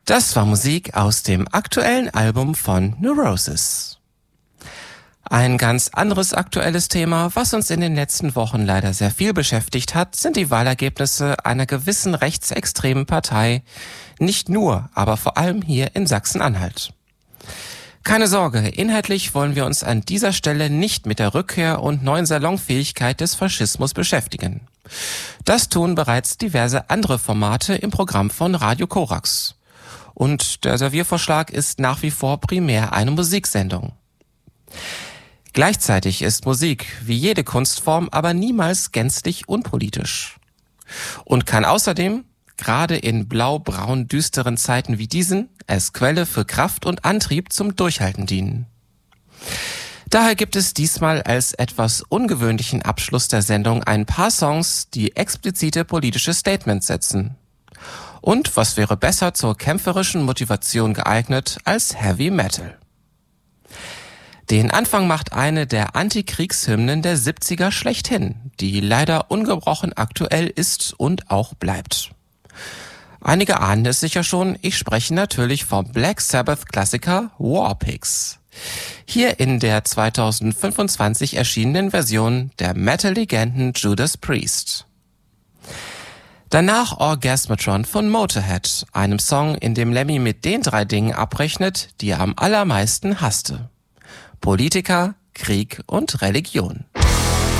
Das war Musik aus dem aktuellen Album von Neurosis. Ein ganz anderes aktuelles Thema, was uns in den letzten Wochen leider sehr viel beschäftigt hat, sind die Wahlergebnisse einer gewissen rechtsextremen Partei, nicht nur, aber vor allem hier in Sachsen-Anhalt. Keine Sorge, inhaltlich wollen wir uns an dieser Stelle nicht mit der Rückkehr und neuen Salonfähigkeit des Faschismus beschäftigen. Das tun bereits diverse andere Formate im Programm von Radio Korax. Und der Serviervorschlag ist nach wie vor primär eine Musiksendung. Gleichzeitig ist Musik, wie jede Kunstform, aber niemals gänzlich unpolitisch. Und kann außerdem, gerade in blau-braun düsteren Zeiten wie diesen, als Quelle für Kraft und Antrieb zum Durchhalten dienen. Daher gibt es diesmal als etwas ungewöhnlichen Abschluss der Sendung ein paar Songs, die explizite politische Statements setzen. Und was wäre besser zur kämpferischen Motivation geeignet als Heavy Metal? Den Anfang macht eine der Antikriegshymnen der 70er schlechthin, die leider ungebrochen aktuell ist und auch bleibt. Einige ahnen es sicher schon, ich spreche natürlich vom Black Sabbath-Klassiker War Pigs. Hier in der 2025 erschienenen Version der Metal-Legenden Judas Priest. Danach Orgasmatron von Motorhead, einem Song, in dem Lemmy mit den 3 Dingen abrechnet, die er am allermeisten hasste: Politiker, Krieg und Religion.